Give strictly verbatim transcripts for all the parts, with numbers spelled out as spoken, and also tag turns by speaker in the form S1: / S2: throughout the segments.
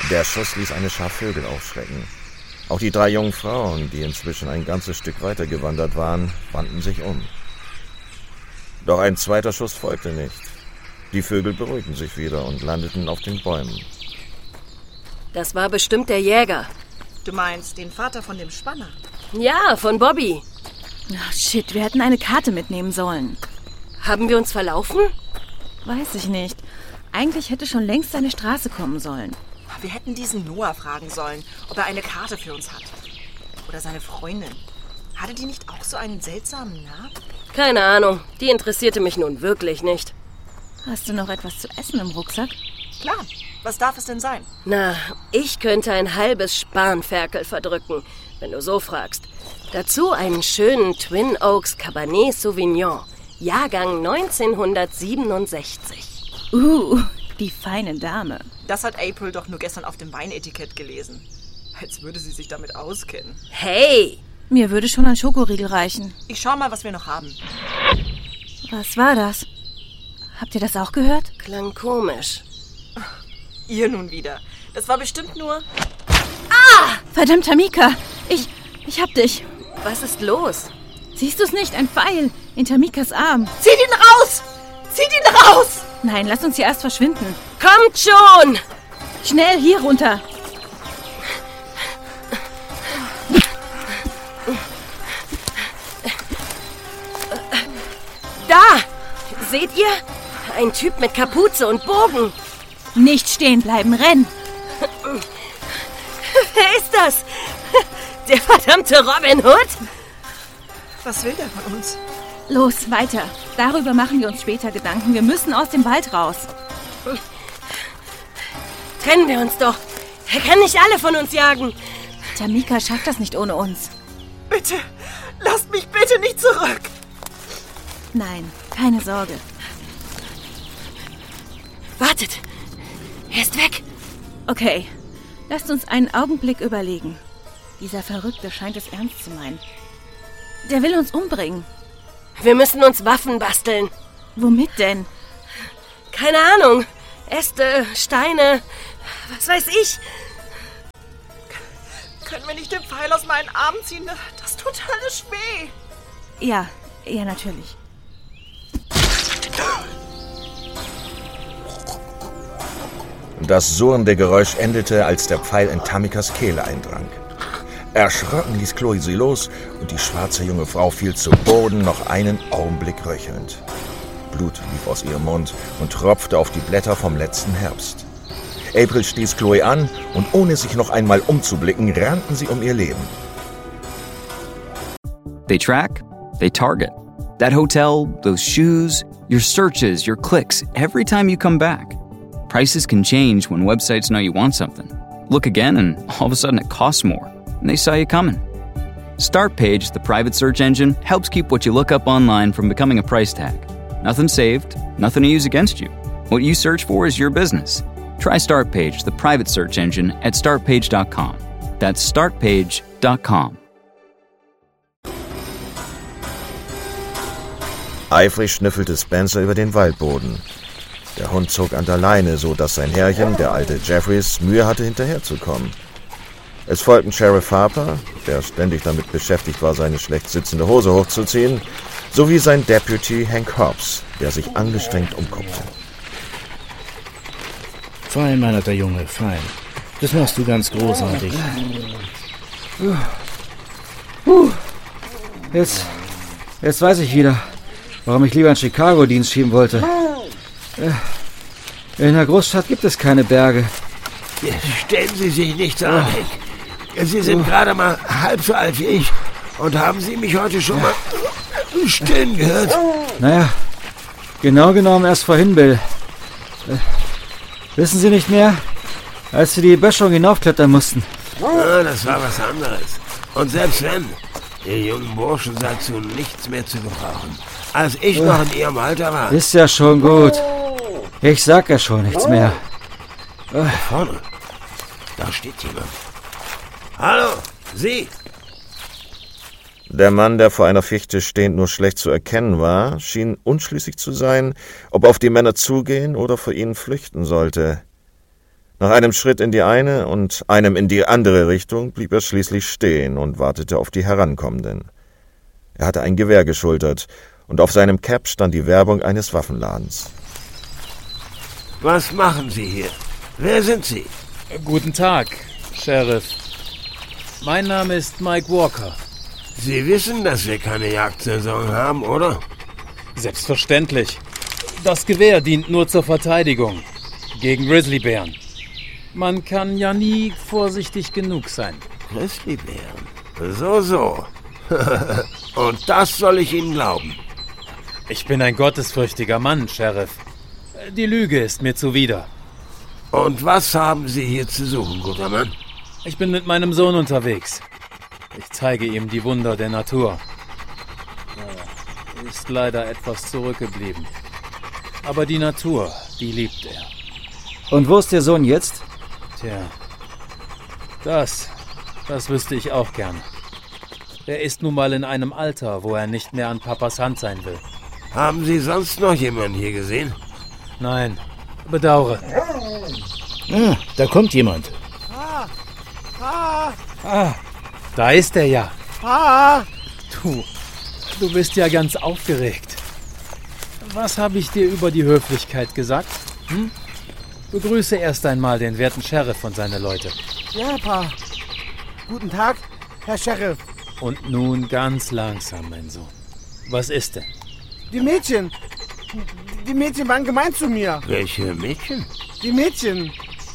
S1: Der Schuss ließ eine Schar Vögel aufschrecken. Auch die drei jungen Frauen, die inzwischen ein ganzes Stück weiter gewandert waren, wandten sich um. Doch ein zweiter Schuss folgte nicht. Die Vögel beruhigten sich wieder und landeten auf den Bäumen.
S2: Das war bestimmt der Jäger.
S3: Du meinst den Vater von dem Spanner?
S2: Ja, von Bobby.
S4: Ach, shit, wir hätten eine Karte mitnehmen sollen.
S2: Haben wir uns verlaufen?
S4: Weiß ich nicht. Eigentlich hätte schon längst seine Straße kommen sollen.
S3: Wir hätten diesen Noah fragen sollen, ob er eine Karte für uns hat. Oder seine Freundin. Hatte die nicht auch so einen seltsamen Namen?
S2: Keine Ahnung. Die interessierte mich nun wirklich nicht.
S4: Hast du noch etwas zu essen im Rucksack?
S3: Klar. Was darf es denn sein?
S2: Na, ich könnte ein halbes Spanferkel verdrücken, wenn du so fragst. Dazu einen schönen Twin Oaks Cabernet Sauvignon. Jahrgang neunzehnhundertsiebenundsechzig.
S4: Uh, die feine Dame.
S3: Das hat April doch nur gestern auf dem Weinetikett gelesen. Als würde sie sich damit auskennen.
S2: Hey!
S4: Mir würde schon ein Schokoriegel reichen.
S3: Ich schau mal, was wir noch haben.
S4: Was war das? Habt ihr das auch gehört?
S2: Klang komisch.
S3: Ihr nun wieder. Das war bestimmt nur...
S4: Ah! Verdammt, Tamika! Ich, ich hab dich.
S2: Was ist los?
S4: Siehst du es nicht? Ein Pfeil in Tamikas Arm.
S3: Zieht ihn raus! Zieht ihn raus!
S4: Nein, lass uns hier erst verschwinden.
S2: Kommt schon!
S4: Schnell, hier runter.
S2: Da! Seht ihr? Ein Typ mit Kapuze und Bogen.
S4: Nicht stehen bleiben, renn!
S2: Wer ist das? Der verdammte Robin Hood?
S3: Was will der von uns?
S4: Los, weiter. Darüber machen wir uns später Gedanken. Wir müssen aus dem Wald raus.
S2: Trennen wir uns doch. Er kann nicht alle von uns jagen.
S4: Tamika schafft das nicht ohne uns.
S3: Bitte, lasst mich bitte nicht zurück.
S4: Nein, keine Sorge.
S2: Wartet. Er ist weg.
S4: Okay, lasst uns einen Augenblick überlegen. Dieser Verrückte scheint es ernst zu meinen. Der will uns umbringen.
S2: Wir müssen uns Waffen basteln.
S4: Womit denn?
S2: Keine Ahnung. Äste, Steine, was weiß ich.
S3: Können wir nicht den Pfeil aus meinen Armen ziehen? Das tut alles weh.
S4: Ja, ja, natürlich.
S1: Das surrende Geräusch endete, als der Pfeil in Tamikas Kehle eindrang. Erschrocken ließ Chloe sie los und die schwarze junge Frau fiel zu Boden, noch einen Augenblick röchelnd. Blut lief aus ihrem Mund und tropfte auf die Blätter vom letzten Herbst. April stieß Chloe an und ohne sich noch einmal umzublicken, rannten sie um ihr Leben.
S5: They track, they target. That hotel, those shoes, your searches, your clicks, every time you come back. Prices can change when websites know you want something. Look again and all of a sudden it costs more, and they saw you coming. Startpage, the private search engine, helps keep what you look up online from becoming a price tag. Nothing saved, nothing to use against you. What you search for is your business. Try Startpage, the private search engine, at startpage dot com. That's startpage dot com.
S1: Eifrig schnüffelte Spencer über den Waldboden. Der Hund zog an der Leine, so dass sein Herrchen, der alte Jeffries, Mühe hatte, hinterherzukommen. Es folgten Sheriff Harper, der ständig damit beschäftigt war, seine schlecht sitzende Hose hochzuziehen, sowie sein Deputy Hank Hobbs, der sich angestrengt umguckte.
S6: Fein, mein alter Junge, fein. Das machst du ganz großartig.
S7: Uh, jetzt, jetzt weiß ich wieder, warum ich lieber in Chicago Dienst schieben wollte. In der Großstadt gibt es keine Berge.
S8: Stellen Sie sich nicht so an. Sie sind gerade mal halb so alt wie ich. Und haben Sie mich heute schon mal stillen gehört?
S7: Naja, genau genommen erst vorhin, Bill. Äh, wissen Sie nicht mehr, als wir die Böschung hinaufklettern mussten?
S8: Ja, das war was anderes. Und selbst wenn, ihr jungen Burschen seid zu nichts mehr zu gebrauchen. Als ich noch in Ihrem Alter war.
S7: Ist ja schon gut. Ich sag ja schon nichts mehr.
S8: Da vorne, da steht jemand. Hallo, Sie!
S1: Der Mann, der vor einer Fichte stehend nur schlecht zu erkennen war, schien unschlüssig zu sein, ob er auf die Männer zugehen oder vor ihnen flüchten sollte. Nach einem Schritt in die eine und einem in die andere Richtung blieb er schließlich stehen und wartete auf die Herankommenden. Er hatte ein Gewehr geschultert und auf seinem Cap stand die Werbung eines Waffenladens.
S8: Was machen Sie hier? Wer sind Sie?
S9: Guten Tag, Sheriff. Mein Name ist Mike Walker.
S8: Sie wissen, dass wir keine Jagdsaison haben, oder?
S9: Selbstverständlich. Das Gewehr dient nur zur Verteidigung. Gegen Grizzlybären. Man kann ja nie vorsichtig genug sein.
S8: Grizzlybären? So, so. Und das soll ich Ihnen glauben.
S9: Ich bin ein gottesfürchtiger Mann, Sheriff. Die Lüge ist mir zuwider.
S8: Und was haben Sie hier zu suchen, guter Mann?
S9: Ich bin mit meinem Sohn unterwegs. Ich zeige ihm die Wunder der Natur. Er ist leider etwas zurückgeblieben. Aber die Natur, die liebt er.
S7: Und wo ist der Sohn jetzt?
S9: Tja, das, das wüsste ich auch gern. Er ist nun mal in einem Alter, wo er nicht mehr an Papas Hand sein will.
S8: Haben Sie sonst noch jemanden hier gesehen?
S9: Nein, bedauere.
S6: Ah, da kommt jemand.
S10: Ah, ah,
S9: Ah, da ist er ja.
S10: ah.
S9: Du, du bist ja ganz aufgeregt. Was habe ich dir über die Höflichkeit gesagt? Hm? Begrüße erst einmal den werten Sheriff und seine Leute.
S10: Ja, Pa. Guten Tag, Herr Sheriff.
S9: Und nun ganz langsam, mein Sohn. Was ist denn?
S10: Die Mädchen. Die Mädchen waren gemein zu mir.
S8: Welche Mädchen?
S10: Die Mädchen.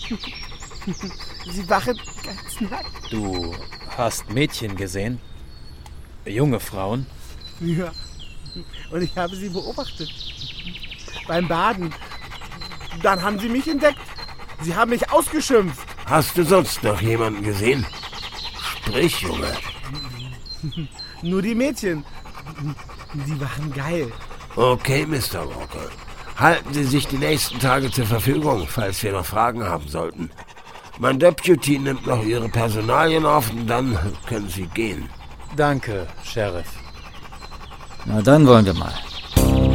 S10: Sie wachen ganz nackt.
S9: Du hast Mädchen gesehen? Junge Frauen?
S10: Ja. Und ich habe sie beobachtet. Beim Baden. Dann haben sie mich entdeckt. Sie haben mich ausgeschimpft.
S8: Hast du sonst noch jemanden gesehen? Sprich, Junge.
S10: Nur die Mädchen. Die waren geil.
S8: Okay, Mister Walker. Halten Sie sich die nächsten Tage zur Verfügung, falls wir noch Fragen haben sollten. Mein Deputy nimmt noch Ihre Personalien auf und dann können Sie gehen.
S9: Danke, Sheriff.
S7: Na, dann wollen wir mal.